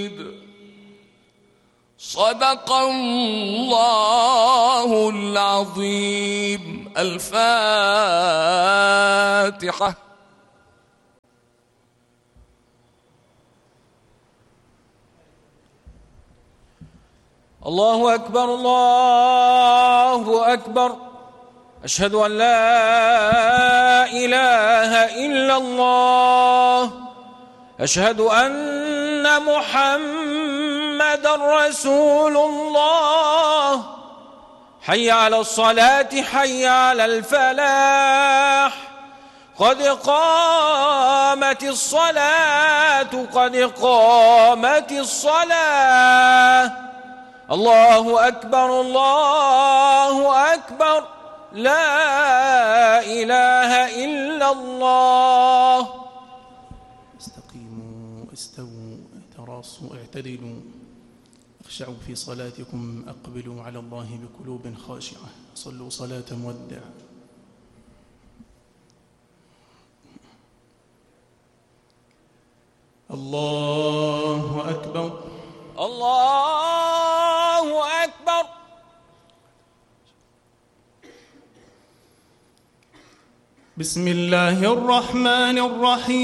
صدق الله العظيم. الفاتحة. الله أكبر الله أكبر. أشهد أن لا إله إلا الله. أشهد أن محمدًا رسول الله. حي على الصلاة حي على الفلاح. قد قامت الصلاة قد قامت الصلاة. الله أكبر الله أكبر. لا إله إلا الله. استقيموا استووا تراصوا اعتدلوا اخشعوا في صلاتكم أقبلوا على الله بقلوب خاشعة. صلوا صلاة مودع. الله أكبر الله أكبر. بسم الله الرحمن الرحيم.